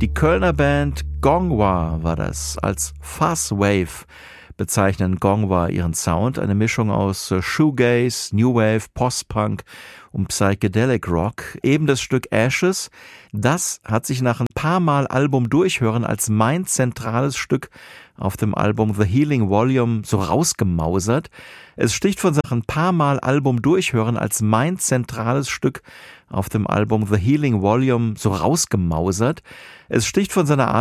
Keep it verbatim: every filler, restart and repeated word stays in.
Die Kölner Band Gongwa war das. Als Fuzzwave bezeichnen Gongwa ihren Sound, eine Mischung aus Shoegaze, New Wave, Post-Punk und Psychedelic Rock. Eben das Stück Ashes, das hat sich nach ein paar Mal Album durchhören als mein zentrales Stück auf dem Album The Healing Volume so rausgemausert. Es sticht von ein paar Mal Album durchhören als mein zentrales Stück auf dem Album The Healing Volume so rausgemausert. Es sticht von seiner Art